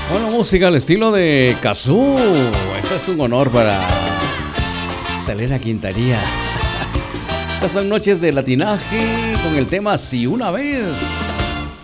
Bueno, música al estilo de Cazú. Este es un honor para Selena Quintanilla. Estas son noches de latinaje con el tema Si una vez.